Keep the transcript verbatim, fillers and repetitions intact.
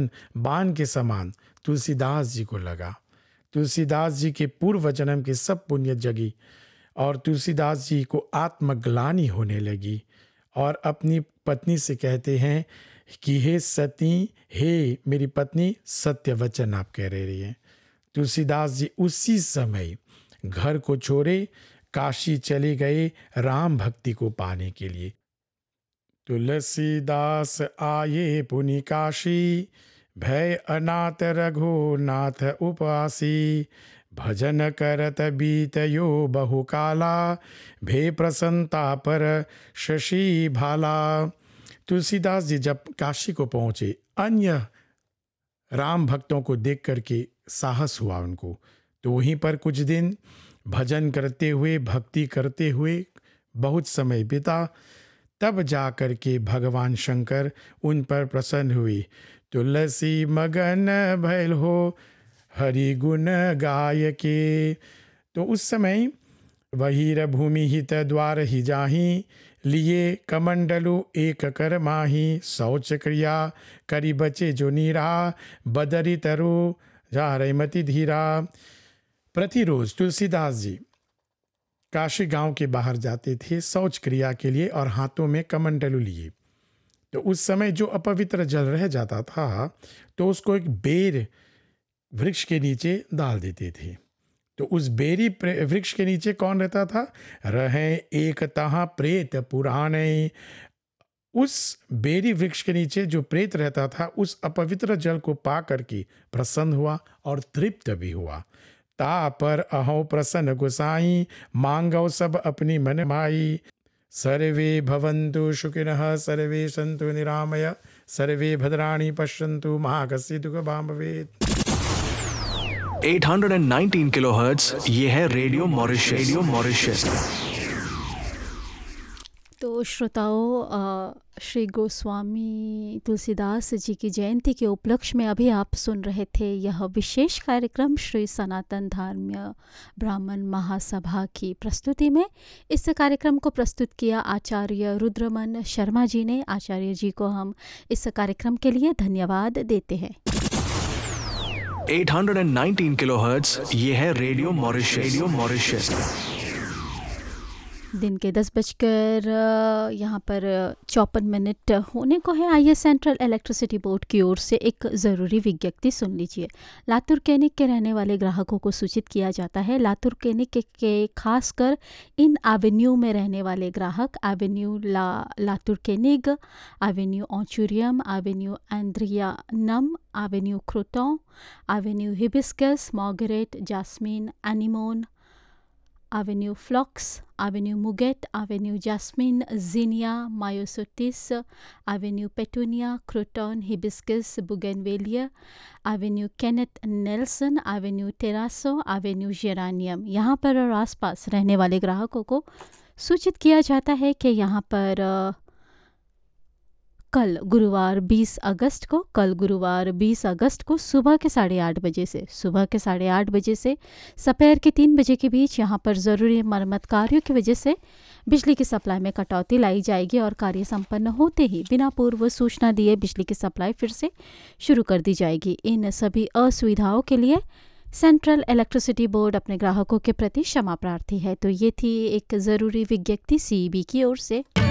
वचन बाण के समान तुलसीदास जी को लगा। तुलसीदास जी के पूर्व जन्म के सब पुण्य जगी और तुलसीदास जी को आत्मग्लानि होने लगी और अपनी पत्नी से कहते हैं कि हे सती, हे मेरी पत्नी, सत्य वचन आप कह रही हैं। तुलसीदास जी उसी समय घर को छोड़े काशी चले गए राम भक्ति को पाने के लिए। तुलसीदास आये पुनि काशी, भय अनाथ रघुनाथ उपासी। भजन करत बीतयो बहुकाला, भे प्रसन्नता पर शशि भाला। तुलसीदास जी जब काशी को पहुँचे, अन्य राम भक्तों को देख करके साहस हुआ उनको, तो वहीं पर कुछ दिन भजन करते हुए, भक्ति करते हुए बहुत समय बीता। तब जा कर के भगवान शंकर उन पर प्रसन्न हुए। तुलसी मगन भयल हो हरि गुण गाय के। तो उस समय वही भूमि हित द्वार ही जाही, लिए कमंडलु एक कर माही। शौच क्रिया करी बचे जो नीरा, बदरी तरु जा रहीमती धीरा। प्रतिरोज तुलसीदास जी काशी गांव के बाहर जाते थे शौच क्रिया के लिए और हाथों में कमंडलू लिए। तो उस समय जो अपवित्र जल रह जाता था तो उसको एक बेर वृक्ष के नीचे डाल देते थे। तो उस बेरी वृक्ष के नीचे कौन रहता था? रहे एक तहाँ प्रेत पुराने। उस बेरी वृक्ष के नीचे जो प्रेत रहता था उस अपवित्र जल को पा करके प्रसन्न हुआ और तृप्त भी हुआ। ता पर अहो प्रसन्न गोसाई, मांगो सब अपनी मन माई। सर्वे भवन्तु सुखिनः सर्वे सन्तु निरामय, सर्वे भद्राणि पश्यन्तु मा कश्चित् दुःखभाग् भवेत्। आठ सौ उन्नीस किलोहर्ट्ज़ ये है रेडियो मॉरिशस। Radio Mauritius. तो श्रोताओं, श्री गोस्वामी तुलसीदास जी की जयंती के उपलक्ष्य में अभी आप सुन रहे थे यह विशेष कार्यक्रम श्री सनातन धर्म ब्राह्मण महासभा की प्रस्तुति में। इस कार्यक्रम को प्रस्तुत किया आचार्य रुद्रमन शर्मा जी ने। आचार्य जी को हम इस कार्यक्रम के लिए धन्यवाद देते हैं। आठ सौ उन्नीस किलोहर्ट्ज़ ये है रेडियो मॉरिशस। Radio Mauritius. दिन के दस बजकर यहाँ पर चौपन मिनट होने को है। आइए सेंट्रल इलेक्ट्रिसिटी बोर्ड की ओर से एक ज़रूरी विज्ञप्ति सुन लीजिए। लातूर केनिक के रहने वाले ग्राहकों को सूचित किया जाता है। लातूर केनिक के, के खासकर इन एवेन्यू में रहने वाले ग्राहक एवेन्यू ला Latur केनिग, Avenue ऑचुरियम, Avenue एंड्रियानम, Avenue क्रोटों, Avenue hibiscus, Margaret, jasmine, anemone, Avenue फ्लॉक्स, Avenue मुगेट, Avenue jasmine, जीनिया, मायोसोटिस, Avenue petunia, croton, hibiscus, बुगेनवेलिया, Avenue Kenneth Nelson, Avenue टेरासो, Avenue geranium. यहाँ पर और आसपास रहने वाले ग्राहकों को सूचित किया जाता है कि यहाँ पर कल गुरुवार बीस अगस्त को कल गुरुवार बीस अगस्त को सुबह के साढ़े आठ बजे से सुबह के साढ़े आठ बजे से दोपहर के तीन बजे के बीच यहाँ पर ज़रूरी मरम्मत कार्यों की वजह से बिजली की सप्लाई में कटौती लाई जाएगी और कार्य संपन्न होते ही बिना पूर्व सूचना दिए बिजली की सप्लाई फिर से शुरू कर दी जाएगी। इन सभी असुविधाओं के लिए सेंट्रल इलेक्ट्रिसिटी बोर्ड अपने ग्राहकों के प्रति क्षमा प्रार्थी है। तो ये थी एक ज़रूरी विज्ञप्ति सीईबी की ओर से।